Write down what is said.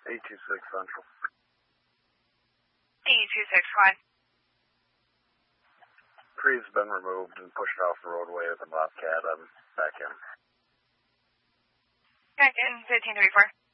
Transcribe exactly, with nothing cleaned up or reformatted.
eight two six Central. eight two six, fine. Tree's been removed and pushed off the roadway with a Bobcat. I'm back in. Back in fifteen thirty-four.